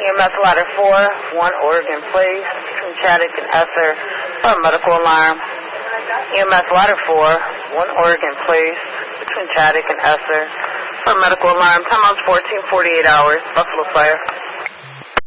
EMS ladder 4, 1 Oregon Place, between Chaddock and Esser, for a medical alarm. EMS ladder 4, 1 Oregon Place, between Chaddock and Esser, for a medical alarm. Time on 14:48 hours, Buffalo Fire.